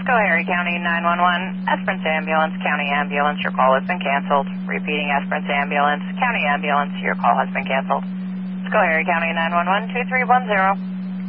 Schoharie County 911, Esperance Ambulance, County Ambulance, your call has been canceled. Repeating, Esperance Ambulance, County Ambulance, your call has been canceled. Schoharie County 911, 2310.